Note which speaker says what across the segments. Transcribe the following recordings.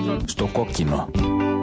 Speaker 1: Στο κόκκινο.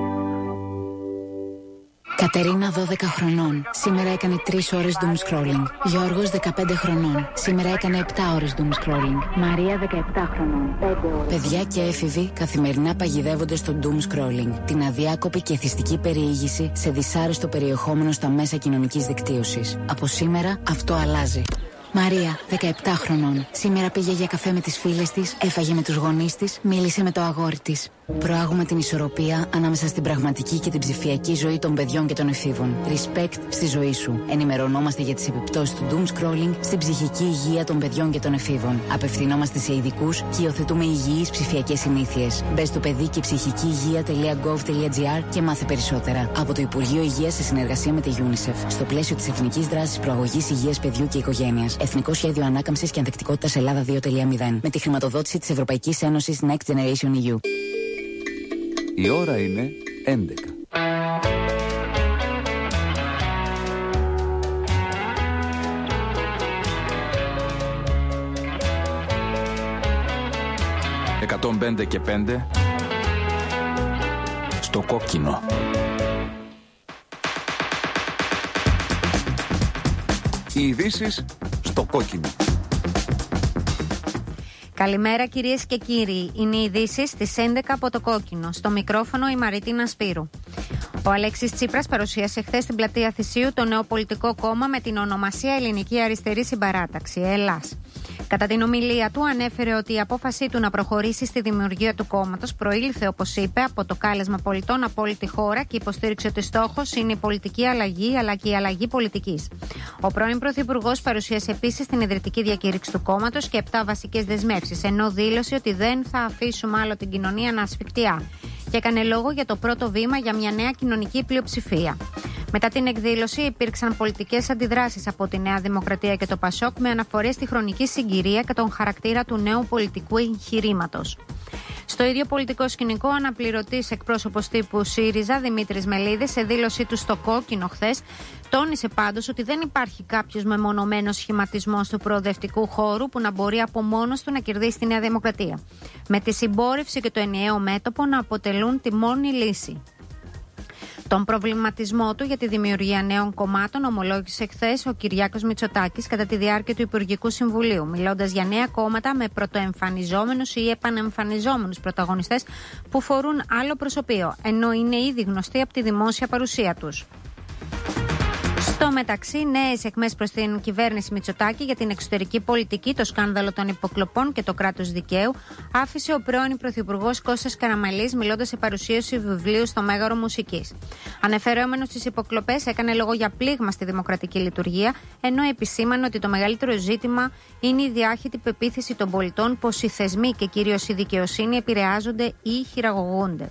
Speaker 2: Κατερίνα 12 χρονών. Σήμερα έκανε 3 ώρες doom scrolling. Γιώργος 15 χρονών. Σήμερα έκανε 7 ώρες doom scrolling. Μαρία 17 χρονών. 5 ώρες. Παιδιά και έφηβοι καθημερινά παγιδεύονται στο doom scrolling. Την αδιάκοπη και εθιστική περιήγηση σε δυσάρεστο περιεχόμενο στα μέσα κοινωνικής δικτύωσης. Από σήμερα αυτό αλλάζει. Μαρία, 17 χρονών. Σήμερα πήγε για καφέ με τις φίλες της, έφαγε με τους γονείς της, μίλησε με το αγόρι της. Προάγουμε την ισορροπία ανάμεσα στην πραγματική και την ψηφιακή ζωή των παιδιών και των εφήβων. Respect στη ζωή σου. Ενημερωνόμαστε για τις επιπτώσεις του doom scrolling στην ψυχική υγεία των παιδιών και των εφήβων. Απευθυνόμαστε σε ειδικούς και υιοθετούμε υγιείς ψηφιακές συνήθειες. Μπες στο παιδί και ψυχική υγεία.gov.gr και μάθε περισσότερα. Από το Υπουργείο Υγείας σε συνεργασία με τη UNICEF. Στο πλαίσιο της Εθνικής Δράσης Προαγωγής Υγείας Παιδιού και Οικογένειας. Εθνικό Σχέδιο Ανάκαμψης και Ανθεκτικότητας Ελλάδα 2.0. Με τη χρηματοδότηση της Ευρωπαϊκής Ένωσης Next Generation EU.
Speaker 1: Η ώρα είναι 11. «105 και 5» στο κόκκινο. Οι ειδήσεις στο κόκκινο.
Speaker 3: Καλημέρα κυρίες και κύριοι. Είναι οι ειδήσεις στις 11 από το κόκκινο. Στο μικρόφωνο η Μαρίτινα Σπύρου. Ο Αλέξης Τσίπρας παρουσίασε χθες στην πλατεία Θησίου το νέο πολιτικό κόμμα με την ονομασία Ελληνική Αριστερή Συμπαράταξη, ΕΛΑΣ. Κατά την ομιλία του ανέφερε ότι η απόφασή του να προχωρήσει στη δημιουργία του κόμματος προήλθε, όπως είπε, από το κάλεσμα πολιτών από όλη τη χώρα και υποστήριξε ότι στόχος είναι η πολιτική αλλαγή αλλά και η αλλαγή πολιτικής. Ο πρώην Πρωθυπουργός παρουσίασε επίσης την ιδρυτική διακήρυξη του κόμματος και 7 βασικές δεσμεύσεις, ενώ δήλωσε ότι δεν θα αφήσουμε άλλο την κοινωνία να ασφικτιά. Και έκανε λόγο για το πρώτο βήμα για μια νέα κοινωνική πλειοψηφία. Μετά την εκδήλωση υπήρξαν πολιτικές αντιδράσεις από τη Νέα Δημοκρατία και το ΠΑΣΟΚ με αναφορές στη χρονική συγκυρία και τον χαρακτήρα του νέου πολιτικού εγχειρήματος. Στο ίδιο πολιτικό σκηνικό, ο αναπληρωτής εκπρόσωπος τύπου ΣΥΡΙΖΑ, Δημήτρης Μελίδης, σε δήλωσή του στο κόκκινο χθες, τόνισε πάντως ότι δεν υπάρχει κάποιος μεμονωμένος σχηματισμός του προοδευτικού χώρου που να μπορεί από μόνος του να κερδίσει τη Νέα Δημοκρατία. Με τη συμπόρευση και το ενιαίο μέτωπο να αποτελούν τη μόνη λύση. Τον προβληματισμό του για τη δημιουργία νέων κομμάτων ομολόγησε χθες ο Κυριάκος Μητσοτάκης κατά τη διάρκεια του Υπουργικού Συμβουλίου, μιλώντας για νέα κόμματα με πρωτοεμφανιζόμενους ή επανεμφανιζόμενους πρωταγωνιστές που φορούν άλλο προσωπείο, ενώ είναι ήδη γνωστοί από τη δημόσια παρουσία τους. Στο μεταξύ, νέες εκμές προς την κυβέρνηση Μητσοτάκη για την εξωτερική πολιτική, το σκάνδαλο των υποκλοπών και το κράτος δικαίου, άφησε ο πρώην Πρωθυπουργός Κώστας Καραμανλής μιλώντας σε παρουσίαση βιβλίου στο Μέγαρο Μουσικής. Αναφερόμενος στις υποκλοπές, έκανε λόγο για πλήγμα στη δημοκρατική λειτουργία, ενώ επισήμανε ότι το μεγαλύτερο ζήτημα είναι η διάχυτη πεποίθηση των πολιτών πως οι θεσμοί και κυρίως η δικαιοσύνη επηρεάζονται ή χειραγωγούνται.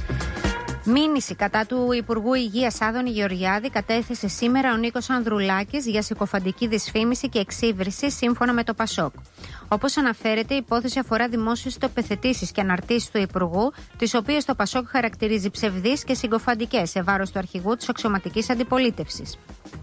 Speaker 3: Μήνυση κατά του Υπουργού Υγείας Άδωνη Γεωργιάδη κατέθεσε σήμερα ο Νίκος Ανδρουλάκης για συκοφαντική δυσφήμιση και εξύβριση σύμφωνα με το ΠΑΣΟΚ. Όπως αναφέρεται, η υπόθεση αφορά δημόσιες τοποθετήσεις και αναρτήσεις του Υπουργού, τις οποίες το ΠΑΣΟΚ χαρακτηρίζει ψευδείς και συγκοφαντικές σε βάρος του αρχηγού της αξιωματικής αντιπολίτευσης.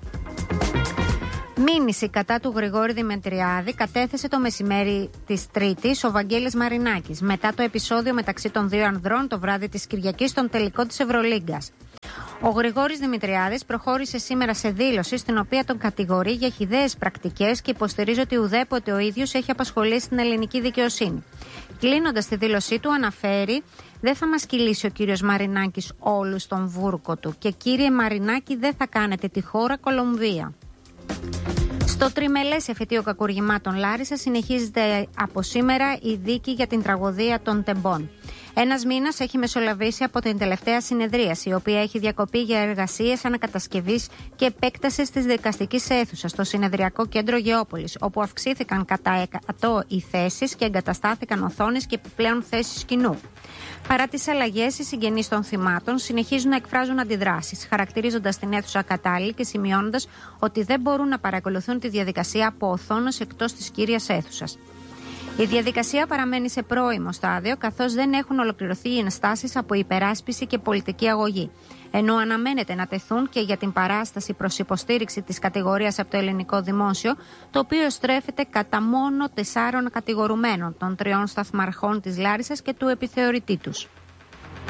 Speaker 3: Μήνυση κατά του Γρηγόρη Δημητριάδη κατέθεσε το μεσημέρι της Τρίτης ο Βαγγέλης Μαρινάκης μετά το επεισόδιο μεταξύ των δύο ανδρών το βράδυ της Κυριακής στον τελικό της Ευρωλίγκας. Ο Γρηγόρης Δημητριάδης προχώρησε σήμερα σε δήλωση στην οποία τον κατηγορεί για χυδαίες πρακτικές και υποστηρίζει ότι ουδέποτε ο ίδιος έχει απασχολήσει την ελληνική δικαιοσύνη. Κλείνοντας τη δήλωσή του, αναφέρει: «Δεν θα μας κυλήσει ο κύριος Μαρινάκης όλους στον βούρκο του και κύριε Μαρινάκη δεν θα κάνετε τη χώρα Κολομβία». Στο τριμελές εφετείο κακουργημάτων Λάρισα συνεχίζεται από σήμερα η δίκη για την τραγωδία των Τεμπών. Ένας μήνας έχει μεσολαβήσει από την τελευταία συνεδρίαση, η οποία έχει διακοπεί για εργασίες ανακατασκευής και επέκτασης της δικαστικής αίθουσας στο συνεδριακό κέντρο Γεώπολης, όπου αυξήθηκαν κατά 100 οι θέσεις και εγκαταστάθηκαν οθόνες και επιπλέον θέσεις κοινού. Παρά τις αλλαγές, οι συγγενείς των θυμάτων συνεχίζουν να εκφράζουν αντιδράσεις, χαρακτηρίζοντας την αίθουσα ακατάλληλη και σημειώνοντας ότι δεν μπορούν να παρακολουθούν τη διαδικασία από οθόνες εκτός της κύριας αίθουσας. Η διαδικασία παραμένει σε πρώιμο στάδιο, καθώς δεν έχουν ολοκληρωθεί οι ενστάσεις από υπεράσπιση και πολιτική αγωγή, ενώ αναμένεται να τεθούν και για την παράσταση προς υποστήριξη της κατηγορίας από το ελληνικό δημόσιο, το οποίο στρέφεται κατά μόνο 4 κατηγορουμένων, των 3 σταθμαρχών της Λάρισσας και του επιθεωρητή τους.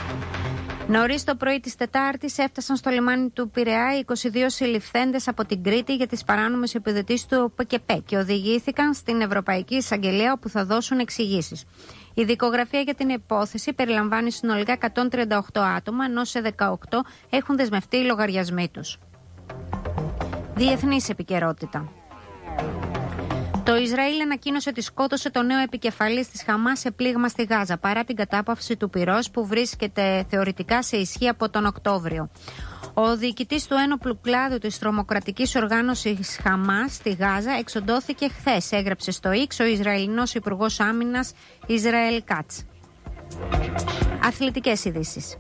Speaker 3: Νωρίς το πρωί της Τετάρτης έφτασαν στο λιμάνι του Πειραιά οι 22 συλληφθέντες από την Κρήτη για τις παράνομες επιδοτήσεις του ΠΚΠ και οδηγήθηκαν στην Ευρωπαϊκή Εισαγγελία, όπου θα δώσουν εξηγήσεις. Η δικογραφία για την υπόθεση περιλαμβάνει συνολικά 138 άτομα, ενώ σε 18 έχουν δεσμευτεί οι λογαριασμοί τους. Διεθνής επικαιρότητα. Το Ισραήλ ανακοίνωσε ότι σκότωσε το νέο επικεφαλής της Χαμάς σε πλήγμα στη Γάζα, παρά την κατάπαυση του πυρός που βρίσκεται θεωρητικά σε ισχύ από τον Οκτώβριο. Ο διοικητής του ένοπλου κλάδου της τρομοκρατικής οργάνωσης Χαμάς στη Γάζα εξοντώθηκε χθες, έγραψε στο X ο Ισραηλινός Υπουργός Άμυνας Ισραήλ Κάτς. Αθλητικές ειδήσεις.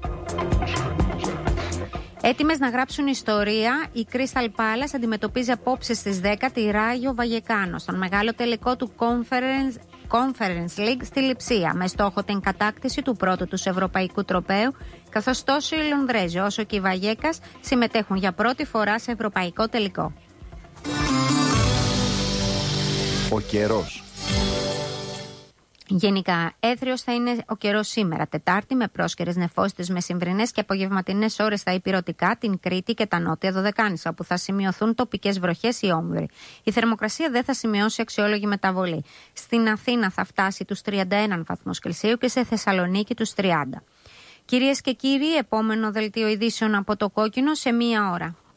Speaker 3: Έτοιμες να γράψουν ιστορία, η Crystal Palace αντιμετωπίζει απόψε στις 10 τη Ράγιο Βαγεκάνο στον μεγάλο τελικό του Conference League στη Λειψία, με στόχο την κατάκτηση του πρώτου τους ευρωπαϊκού τροπαίου, καθώς τόσο οι Λονδρέζοι όσο και οι Βαγέκας συμμετέχουν για πρώτη φορά σε ευρωπαϊκό τελικό.
Speaker 1: Ο καιρός.
Speaker 3: Γενικά, έθριος θα είναι ο καιρός σήμερα, Τετάρτη, με πρόσκαιρες νεφώσεις μεσημβρινές και απογευματινές ώρες στα ηπειρωτικά, την Κρήτη και τα νότια Δωδεκάνησα, όπου θα σημειωθούν τοπικές βροχές ή όμβροι. Η θερμοκρασία δεν θα σημειώσει αξιόλογη μεταβολή. Στην Αθήνα θα φτάσει τους 31 βαθμούς Κελσίου και σε Θεσσαλονίκη τους 30. Κυρίες και κύριοι, επόμενο δελτίο ειδήσεων από το Κόκκινο σε 1 ώρα.